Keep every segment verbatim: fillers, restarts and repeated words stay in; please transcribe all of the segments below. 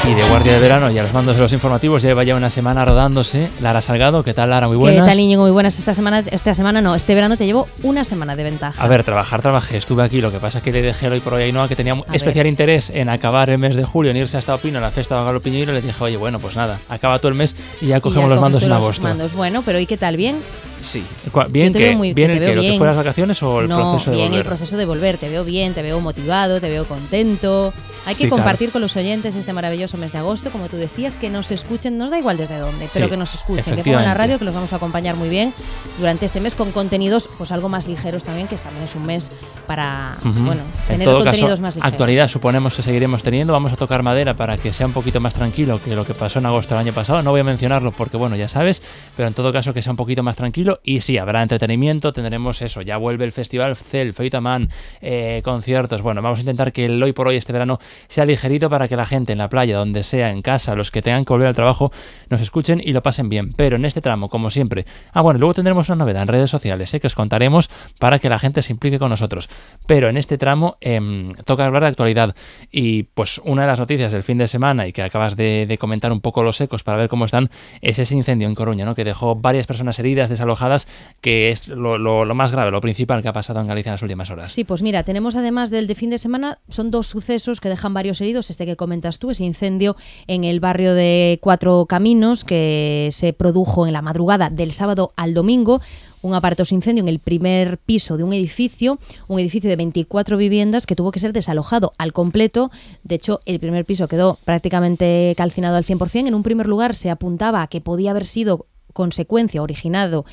Y de guardia de verano y a los mandos de los informativos lleva ya una semana rodándose Lara Salgado. ¿Qué tal, Lara? Muy buenas. ¿Qué tal, Íñigo? Muy buenas. Esta semana, esta semana no, este verano te llevo una semana de ventaja. A ver, trabajar, trabajé. Estuve aquí. Lo que pasa es que le dejé el hoy por hoy a Ainhoa, que tenía a especial ver. interés en acabar el mes de julio, en irse hasta Opino, a la fiesta de Galo Piñeiro. Y le dije, oye, bueno, pues nada, acaba todo el mes y ya cogemos y ya los mandos coges en los agosto. Mandos. Bueno, pero ¿y qué tal? ¿Bien? Sí. ¿Bien Yo te que veo muy- ¿Bien te el veo que ¿Lo que bien. fue las vacaciones o el no, proceso de bien volver? el proceso de volver. Te veo bien, te veo motivado, te veo contento. Hay que Sí, compartir claro. con los oyentes este maravilloso mes de agosto, como tú decías, que nos escuchen, nos da igual desde dónde, Sí, pero que nos escuchen, que pongan la efectivamente. radio, que los vamos a acompañar muy bien durante este mes con contenidos pues algo más ligeros también, que también es un mes para Ujú. bueno, En tener todo contenidos caso, más ligeros. actualidad suponemos que seguiremos teniendo. Vamos a tocar madera para que sea un poquito más tranquilo que lo que pasó en agosto del año pasado. No voy a mencionarlo porque, bueno, ya sabes, pero en todo caso que sea un poquito más tranquilo. Y sí, habrá entretenimiento, tendremos eso. Ya vuelve el festival Cel, Feitaman, eh, conciertos. Bueno, vamos a intentar que el hoy por hoy, este verano, sea ligerito para que la gente en la playa, donde sea, en casa, los que tengan que volver al trabajo, nos escuchen y lo pasen bien. Pero en este tramo, como siempre. Ah, bueno, luego tendremos una novedad en redes sociales, ¿eh? Que os contaremos para que la gente se implique con nosotros. Pero en este tramo eh, toca hablar de actualidad. Y pues una de las noticias del fin de semana y que acabas de, de comentar un poco los ecos para ver cómo están, es ese incendio en Coruña, ¿no? Que dejó varias personas heridas, desalojadas, que es lo, lo, lo más grave, lo principal que ha pasado en Galicia en las últimas horas. Sí, pues mira, tenemos además del de fin de semana, son dos sucesos que dejan varios heridos. Este que comentas tú, ese incendio en el barrio de Cuatro Caminos, que se produjo en la madrugada del sábado al domingo. Un aparatoso incendio en el primer piso de un edificio, un edificio de veinticuatro viviendas que tuvo que ser desalojado al completo. De hecho, el primer piso quedó prácticamente calcinado al cien por ciento. En un primer lugar se apuntaba a que podía haber sido consecuencia, originado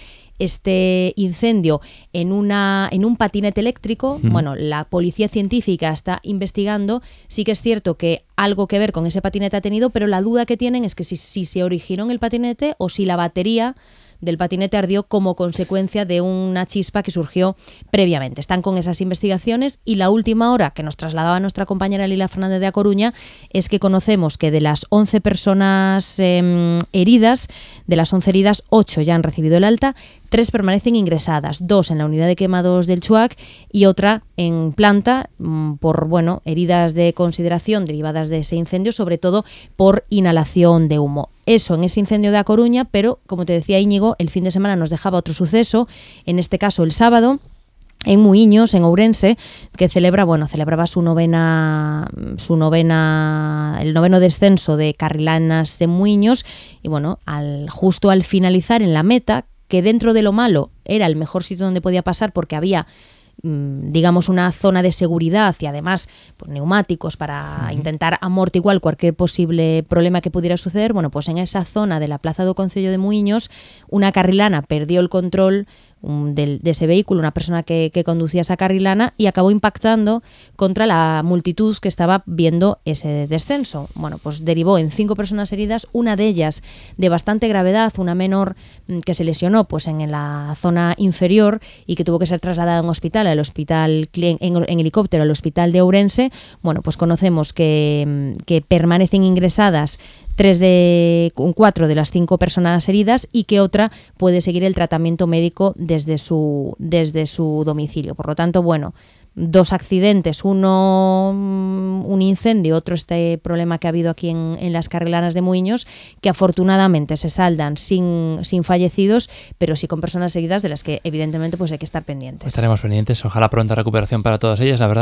este incendio en una en un patinete eléctrico. Mm. Bueno, la policía científica está investigando. Sí que es cierto que algo que ver con ese patinete ha tenido, pero la duda que tienen es que si, si se originó en el patinete o si la batería del patinete ardió como consecuencia de una chispa que surgió previamente. Están con esas investigaciones y la última hora que nos trasladaba nuestra compañera Lila Fernández de A Coruña es que conocemos que de las once personas eh, heridas, de las once heridas, ocho ya han recibido el alta, tres permanecen ingresadas, dos en la unidad de quemados del Chuac y otra en planta mmm, por bueno heridas de consideración derivadas de ese incendio, sobre todo por inhalación de humo. Eso en ese incendio de A Coruña, pero como te decía Íñigo, el fin de semana nos dejaba otro suceso, en este caso el sábado, en Muiños, en Ourense, que celebra, bueno, celebraba su novena, su novena, el noveno descenso de carrilanas de Muiños, y bueno, al, justo al finalizar en la meta, que dentro de lo malo era el mejor sitio donde podía pasar porque había, digamos, una zona de seguridad y además pues, neumáticos para uh-huh. intentar amortiguar cualquier posible problema que pudiera suceder. Bueno, pues en esa zona de la Plaza do Concello de Muiños, una carrilana perdió el control um, de, de ese vehículo, una persona que, que conducía esa carrilana, y acabó impactando contra la multitud que estaba viendo ese descenso. Bueno, pues derivó en cinco personas heridas, una de ellas de bastante gravedad, una menor que se lesionó pues en la zona inferior y que tuvo que ser trasladada a un hospital, al hospital en, en helicóptero al hospital de Ourense. Bueno, pues conocemos que, que permanecen ingresadas tres de cuatro de las cinco personas heridas y que otra puede seguir el tratamiento médico desde su desde su domicilio. Por lo tanto, bueno, dos accidentes, uno un incendio, otro este problema que ha habido aquí en, en las carrilanas de Muiños, que afortunadamente se saldan sin, sin fallecidos, pero sí con personas heridas de las que evidentemente pues hay que estar pendientes. Estaremos pendientes, ojalá pronta recuperación para todas ellas. La verdad